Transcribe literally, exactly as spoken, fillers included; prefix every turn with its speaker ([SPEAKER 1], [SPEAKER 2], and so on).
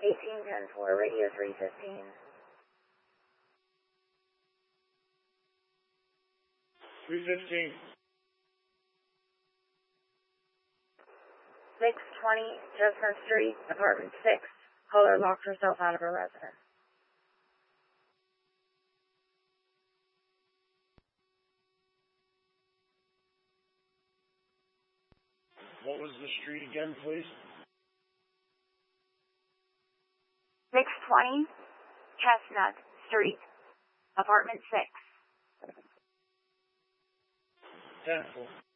[SPEAKER 1] eighteen ten four, radio three fifteen.
[SPEAKER 2] three fifteen.
[SPEAKER 1] six twenty Chestnut Street, apartment six. Caller locked herself out of her residence.
[SPEAKER 2] What was the street again, please?
[SPEAKER 1] six twenty Chestnut Street, apartment six.
[SPEAKER 2] ten four.